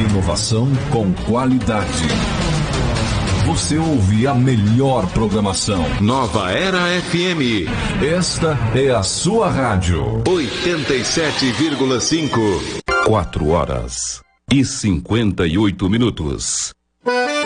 Inovação com qualidade. Você ouve a melhor programação. Nova Era FM. Esta é a sua rádio. 87,5. 4 horas e 58 minutos.